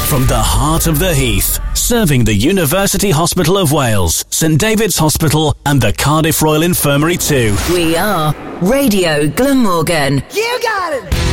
From the heart of the Heath, serving the University Hospital of Wales, St David's Hospital and the Cardiff Royal Infirmary too. We are Radio Glamorgan. You got it!